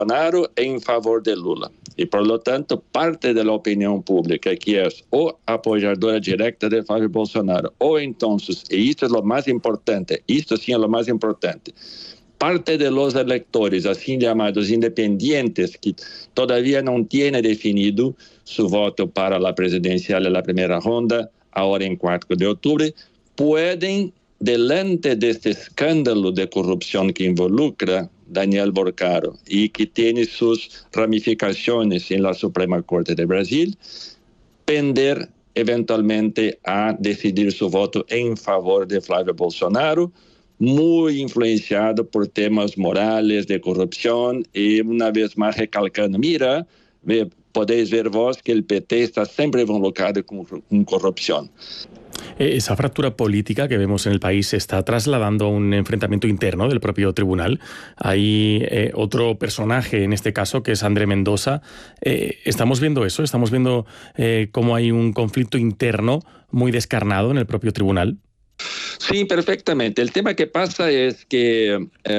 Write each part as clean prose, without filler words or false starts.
Bolsonaro en favor de Lula. Y por lo tanto, parte de la opinión pública que es o apoyadora directa de Flavio Bolsonaro, o entonces, y esto es lo más importante, esto sí es lo más importante, parte de los electores, así llamados independientes, que todavía no tienen definido su voto para la presidencial de la primera ronda, ahora en 4 de octubre, pueden, delante de este escándalo de corrupción que involucra Daniel Borcaro y que tiene sus ramificaciones en la Suprema Corte de Brasil, pender eventualmente a decidir su voto en favor de Flavio Bolsonaro, muy influenciado por temas morales de corrupción y una vez más recalcando, mira, podéis ver vos que el PT está siempre involucrado con corrupción. Esa fractura política que vemos en el país se está trasladando a un enfrentamiento interno del propio tribunal. Hay otro personaje en este caso, que es André Mendoza. ¿Estamos viendo eso? ¿Estamos viendo cómo hay un conflicto interno muy descarnado en el propio tribunal? Sí, perfectamente. El tema que pasa es que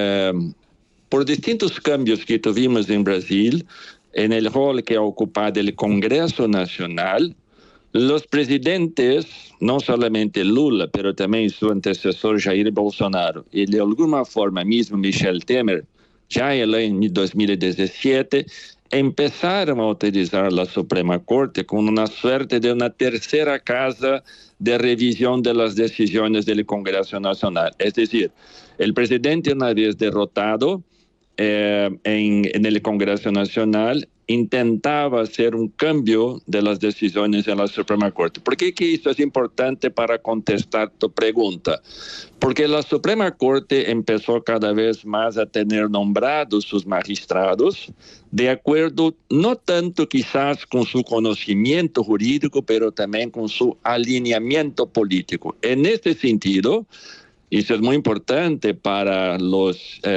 por distintos cambios que tuvimos en Brasil, en el rol que ha ocupado el Congreso Nacional, los presidentes, no solamente Lula, pero también su antecesor Jair Bolsonaro, y de alguna forma mismo Michel Temer, ya en el año 2017, empezaron a utilizar la Suprema Corte como una suerte de una tercera casa de revisión de las decisiones del Congreso Nacional. Es decir, el presidente, una vez derrotado en el Congreso Nacional, intentaba hacer un cambio de las decisiones en la Suprema Corte. ¿Por qué que esto es importante para contestar tu pregunta? Porque la Suprema Corte empezó cada vez más a tener nombrados sus magistrados de acuerdo no tanto quizás con su conocimiento jurídico, pero también con su alineamiento político. En este sentido, y eso es muy importante para los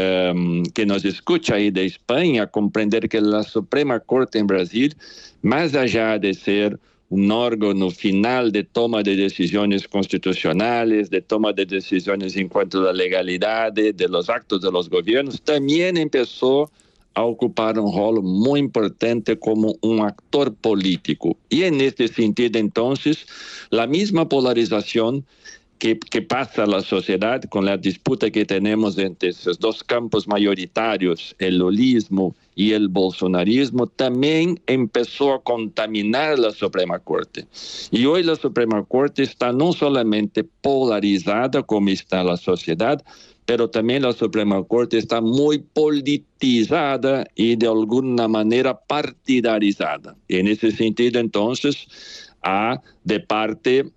que nos escuchan ahí de España, comprender que la Suprema Corte en Brasil, más allá de ser un órgano final de toma de decisiones constitucionales, de toma de decisiones en cuanto a la legalidad de los actos de los gobiernos, también empezó a ocupar un rol muy importante como un actor político. Y en este sentido, entonces, la misma polarización que pasa la sociedad con la disputa que tenemos entre esos dos campos mayoritarios, el lulismo y el bolsonarismo, también empezó a contaminar la Suprema Corte. Y hoy la Suprema Corte está no solamente polarizada como está la sociedad, pero también la Suprema Corte está muy politizada y de alguna manera partidarizada. Y en ese sentido, entonces, de parte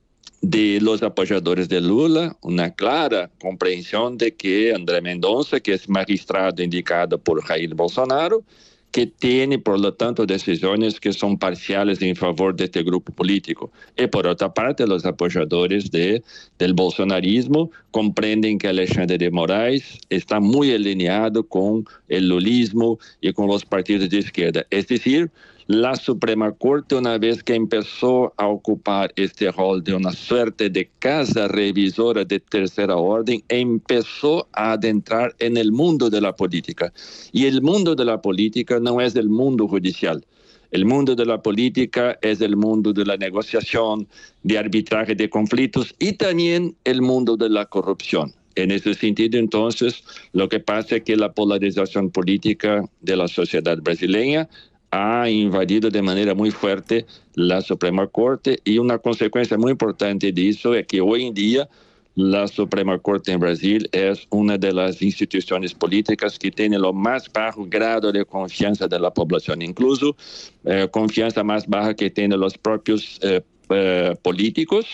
de los apoyadores de Lula, una clara comprensión de que André Mendoza, que es magistrado indicado por Jair Bolsonaro, que tiene, por lo tanto, decisiones que son parciales en favor de este grupo político. Y por otra parte, los apoyadores del bolsonarismo comprenden que Alexandre de Moraes está muy alineado con el lulismo y con los partidos de izquierda. Es decir, la Suprema Corte, una vez que empezó a ocupar este rol de una suerte de casa revisora de tercera orden, empezó a adentrar en el mundo de la política. Y el mundo de la política no es el mundo judicial. El mundo de la política es el mundo de la negociación, de arbitraje de conflictos y también el mundo de la corrupción. En ese sentido, entonces, lo que pasa es que la polarización política de la sociedad brasileña ha invadido de manera muy fuerte la Suprema Corte y una consecuencia muy importante de eso es que hoy en día la Suprema Corte en Brasil es una de las instituciones políticas que tiene lo más bajo grado de confianza de la población, incluso confianza más baja que tienen los propios políticos,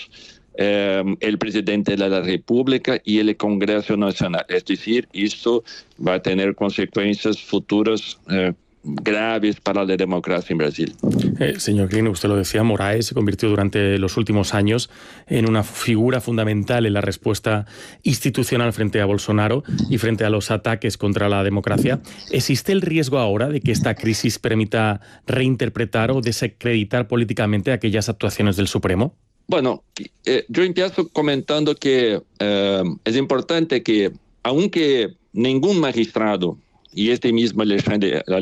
el presidente de la República y el Congreso Nacional. Es decir, esto va a tener consecuencias futuras graves para la democracia en Brasil. Señor Klein, usted lo decía, Moraes se convirtió durante los últimos años en una figura fundamental en la respuesta institucional frente a Bolsonaro y frente a los ataques contra la democracia. ¿Existe el riesgo ahora de que esta crisis permita reinterpretar o desacreditar políticamente aquellas actuaciones del Supremo? Bueno, yo empiezo comentando que es importante que, aunque ningún magistrado y este mismo